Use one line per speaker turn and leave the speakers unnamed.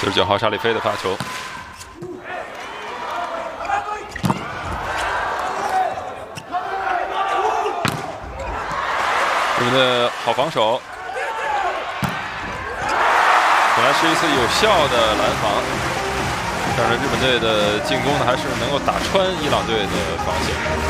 49号沙里菲的发球。日本的好防守，本来是一次有效的拦防，但是日本队的进攻呢，还是能够打穿伊朗队的防线。